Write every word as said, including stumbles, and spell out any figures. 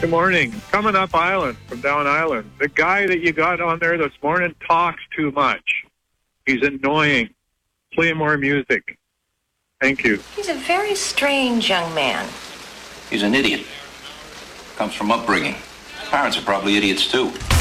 Good morning. Coming up Island, from down Island. The guy that you got on there this morning talks too much. He's annoying. Play more music. Thank you. He's a very strange young man. He's an idiot. Comes from upbringing. Parents are probably idiots, too.